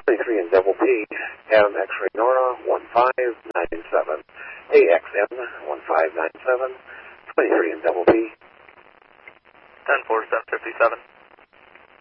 23 in double P, M X-ray Nora 1597, AXN 1597, 23 in double P. 10-4, 757.